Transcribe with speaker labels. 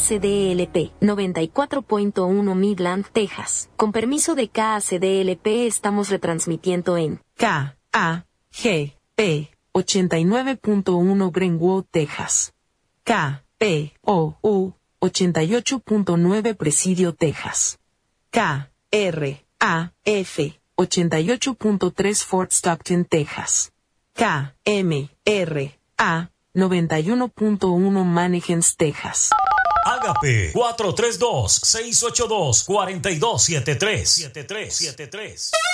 Speaker 1: KACDLP 94.1 Midland, Texas. Con permiso de KACDLP estamos retransmitiendo en KAGP 89.1 Greenwood, Texas. KPOU 88.9 Presidio, Texas. KRAF 88.3 Fort Stockton, Texas. KMRA 91.1 Mannequins, Texas.
Speaker 2: Ágape 432-682-4273.